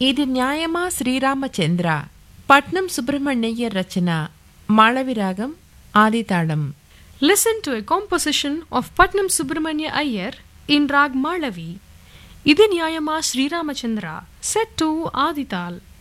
ఇది న్యాయమా శ్రీరామచంద్ర. పట్నం సుబ్రహ్మణ్యయ్యర్ రచన. మాళవిరాగం ఆదితాళం. Listen to a composition of Patnam Subramanya Iyer in Rag Malavi. Idi Nyayama Sri Ramachandra, set to Adital.